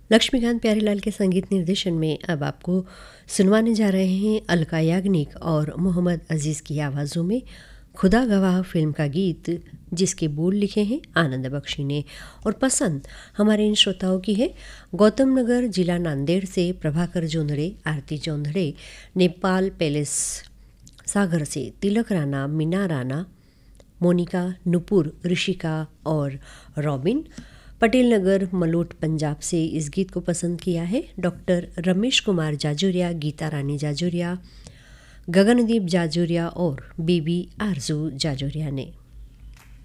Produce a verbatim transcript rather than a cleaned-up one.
लक्ष्मीकांत प्यारेलाल के संगीत निर्देशन में अब आपको सुनवाने जा रहे हैं अलका याग्निक और मोहम्मद अजीज़ की आवाज़ों में खुदा गवाह फिल्म का गीत, जिसके बोल लिखे हैं आनंद बख्शी ने और पसंद हमारे इन श्रोताओं की है गौतम नगर जिला नांदेड़ से प्रभाकर जोंधड़े, आरती जोंधड़े, नेपाल पैलेस सागर से तिलक राणा, मीना राणा, मोनिका, नुपुर, ऋषिका और रॉबिन। पटेल नगर मलोट पंजाब से इस गीत को पसंद किया है डॉक्टर रमेश कुमार जाजूरिया, गीता रानी जाजूरिया, गगनदीप जाजूरिया और बीबी आरजू जाजूरिया ने।